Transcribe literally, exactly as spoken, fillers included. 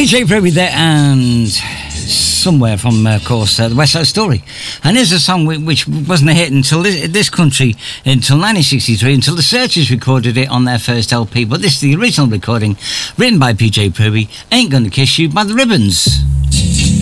J Pruby there, and somewhere from, uh, of course, uh, the West Side Story. And here's a song which wasn't a hit until this, this country, until nineteen sixty-three, until the Searchers recorded it on their first L P. But this is the original recording, written by P J Pruby, Ain't Gonna Kiss You by the Ribbons.